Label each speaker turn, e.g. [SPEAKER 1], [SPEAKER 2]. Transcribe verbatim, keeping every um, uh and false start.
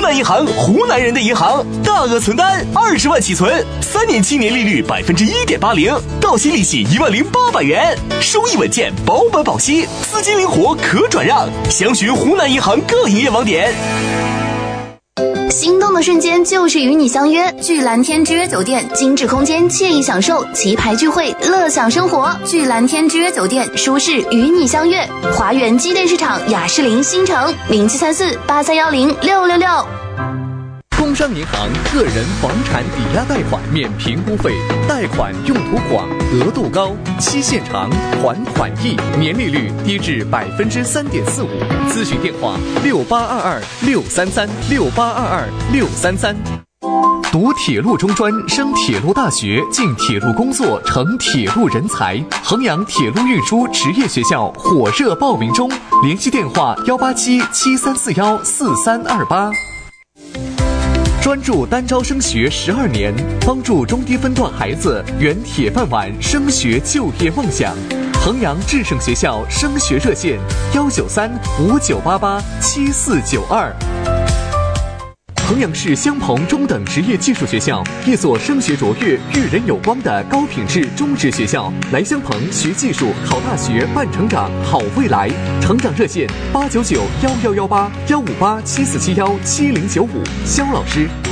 [SPEAKER 1] 南银行，湖南人的银行，大额存单二十万起存，三年期年利率百分之一点八零，到期利息一万零八百元，收益稳健，保本保息，资金灵活可转让。详询湖南银行各营业网点。
[SPEAKER 2] 心动的瞬间就是与你相约，聚蓝天之约酒店，精致空间，惬意享受，棋牌聚会，乐享生活。聚蓝天之约酒店，舒适与你相约。华源机电市场雅士林新城零七三四八三幺零六六六。
[SPEAKER 3] 工商银行个人房产抵押贷款免评估费，贷款用途广，额度高，期限长，还款易，年利率低至百分之三点四五。咨询电话：六八二二六三三六八二二六三三。读铁路中专，升铁路大学，进铁路工作，成铁路人才。衡阳铁路运输职业学校火热报名中，联系电话：幺八七七三四幺四三二八。专注单招升学十二年，帮助中低分段孩子圆铁饭碗升学就业梦想。衡阳智胜学校升学热线：幺九三五九八八七四九二。衡阳市襄鹏中等职业技术学校，一所升学卓越、育人有光的高品质中职学校。来襄鹏学技术、考大学、办成长，好未来。成长热线：八九九幺幺幺八幺五八七四七幺七零九五。肖老师。